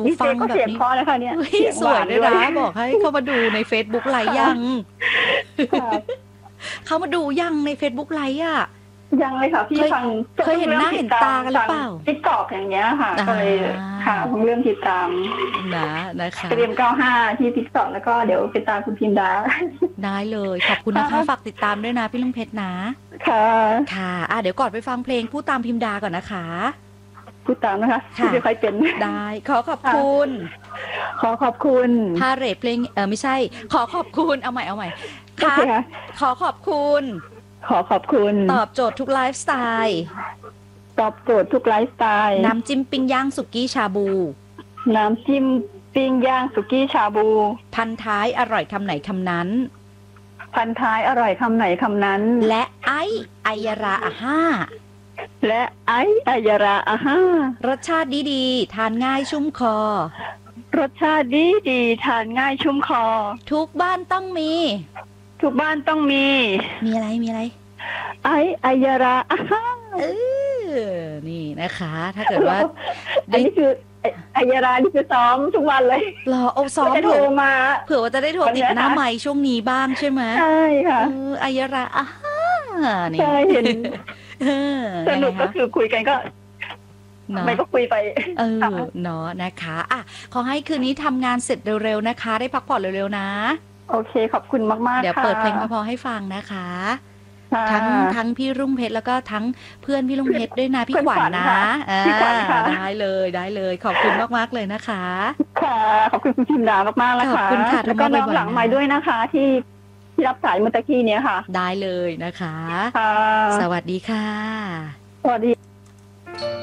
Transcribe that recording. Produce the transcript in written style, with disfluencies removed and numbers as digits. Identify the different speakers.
Speaker 1: ดีเจ
Speaker 2: ฟัง
Speaker 1: ก็
Speaker 2: แบบ
Speaker 1: เสียง
Speaker 2: นี้
Speaker 1: เพราะนะคะเนี่ย
Speaker 2: อุ๊ย
Speaker 1: เสียง
Speaker 2: สวย
Speaker 1: หวานด้วย
Speaker 2: ด้วยนะบอกให้เข้ามาดูใน Facebook ไลฟ์
Speaker 1: ค่ะ
Speaker 2: ยัง
Speaker 1: ค่ะ
Speaker 2: เข้ามาดูยังใน Facebook ไลฟ์อ่ะ
Speaker 1: ยังเลยค่ะพี่
Speaker 2: เคย
Speaker 1: ฟัง
Speaker 2: เคยเห็นหน้าเห็นตากันหรือเปล่า
Speaker 1: ติ๊กตอกอย่างเงี้ยค่ะ
Speaker 2: อ่
Speaker 1: ก็เลย
Speaker 2: า
Speaker 1: ค่ะเพิ่งเริ่มติดตาม
Speaker 2: นะคะ
Speaker 1: เตรียม95ที่ติ๊กตอกแล้วก็เดี๋ยวไปตามคุณพิมดา
Speaker 2: ได้เลยขอบคุณ
Speaker 1: ค่ะ
Speaker 2: นะคะฝากติดตามด้วยนะพี่ลุงเพชรนะ
Speaker 1: ค่ะ
Speaker 2: ค่ะเดี๋ยวก่อนไปฟังเพลงพูดตามพิมดาก่อนนะคะ
Speaker 1: พูดตามนะคะพูด
Speaker 2: ค่ะ
Speaker 1: ไม่ค่อยเป็น
Speaker 2: ได้ขอขอบ
Speaker 1: ค่ะ
Speaker 2: คุณ
Speaker 1: ขอขอบคุณ
Speaker 2: พาเรทเพลงไม่ใช่ขอขอบคุณเอาใหม่
Speaker 1: โอเค
Speaker 2: ค่ะ
Speaker 1: ค่ะ
Speaker 2: ขอขอบคุณ
Speaker 1: ขอขอบคุณ
Speaker 2: ตอบโจทย์ทุกไลฟ์สไตล์
Speaker 1: ตอบโจทย์ทุกไลฟ์สไตล์
Speaker 2: น้ำจิ้มปิ้งย่างสุกี้ชาบู
Speaker 1: น้ำจิ้มปิ้งย่างสุกี้ชาบู
Speaker 2: พันท้ายอร่อยคำไหนคำนั้น
Speaker 1: พันท้ายอร่อยคำไหนคำนั้น
Speaker 2: และไอายราอาห้า
Speaker 1: และไอายาราอาห้าร
Speaker 2: สชาติดีๆทานง่ายชุ่มคอ
Speaker 1: รสชาติดีดีทานง่ายชุ่มคอ
Speaker 2: ทุกบ้านต้องมี
Speaker 1: ทุกบ้านต้องมี
Speaker 2: มีอะไร
Speaker 1: อายาราอาห้า
Speaker 2: นี่นะคะ ถ้าเกิดว่า
Speaker 1: อันนี้คืออายารานี่คือซ้อมทุกวันเลย
Speaker 2: รอเอาซ้อม
Speaker 1: จะโทรมา
Speaker 2: เผื่อว่าจะได้โทรติดหน้าไมค์ช่วงนี้บ้างใช่ไหม
Speaker 1: ใช่ค่ะ
Speaker 2: อายราอาห้านี่
Speaker 1: ใช่เห็น
Speaker 2: เออ
Speaker 1: สนุกก็
Speaker 2: นะคะ
Speaker 1: คือคุยกันก็
Speaker 2: เนาะ
Speaker 1: ไม่ก็คุยไป
Speaker 2: เนาะนะคะขอให้คืนนี้ทำงานเสร็จเร็วๆนะคะ ได้พักผ่อนเร็วๆนะ
Speaker 1: โอเคขอบคุณมากๆ
Speaker 2: เดี๋ยว
Speaker 1: ค่ะ
Speaker 2: เปิดเพลงเพอๆให้ฟังนะคะ
Speaker 1: ค่ะ
Speaker 2: ทั้งพี่รุ่งเพชรแล้วก็ทั้งเพื่อนพี่รุ่งเพชรด้วยนะพี่
Speaker 1: เพื่อน
Speaker 2: ขวัญ
Speaker 1: ขวัญ
Speaker 2: นะ
Speaker 1: ค่ะพี่ขวัญค่ะ
Speaker 2: ได้เลยขอบคุณมากๆเลยนะคะ
Speaker 1: ค่ะขอบคุณคุณพิมดามากๆนะคะ
Speaker 2: ขอบคุณค่ะ
Speaker 1: แล้วก็
Speaker 2: โทรมา
Speaker 1: น้อง
Speaker 2: บ่อยๆ
Speaker 1: หลัง
Speaker 2: นะ
Speaker 1: ไม้ด้วยนะคะ ที่รับสายเมื่อตะกี้เนี้ยค่ะ
Speaker 2: ได้เลยนะคะ
Speaker 1: ค่ะ
Speaker 2: สวัสดีค่ะ
Speaker 1: สวัสดี